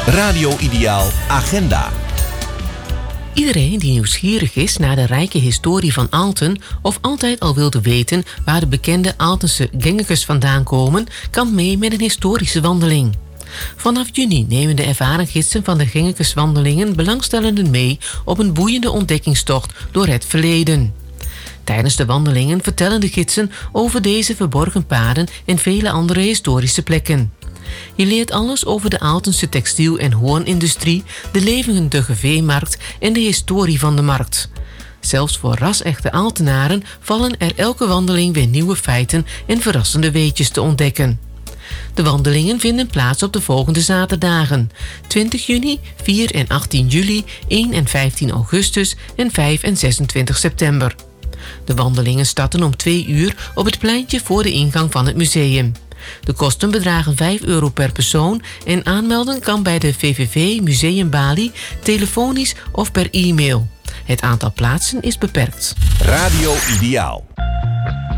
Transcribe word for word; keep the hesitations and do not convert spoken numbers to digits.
Radio Ideaal Agenda. Iedereen die nieuwsgierig is naar de rijke historie van Aalten of altijd al wilde weten waar de bekende Aaltense gengekes vandaan komen, kan mee met een historische wandeling. Vanaf juni nemen de ervaren gidsen van de gengekeswandelingen belangstellenden mee op een boeiende ontdekkingstocht door het verleden. Tijdens de wandelingen vertellen de gidsen over deze verborgen paden en vele andere historische plekken. Je leert alles over de Aaltense textiel- en hoornindustrie, de levendige veemarkt en de historie van de markt. Zelfs voor ras-echte Aaltenaren vallen er elke wandeling weer nieuwe feiten en verrassende weetjes te ontdekken. De wandelingen vinden plaats op de volgende zaterdagen: twintig juni, vier en achttien juli, één en vijftien augustus en vijf en zesentwintig september. De wandelingen starten om twee uur op het pleintje voor de ingang van het museum. De kosten bedragen vijf euro per persoon en aanmelden kan bij de V V V Museum Bali, telefonisch of per e-mail. Het aantal plaatsen is beperkt. Radio Ideaal.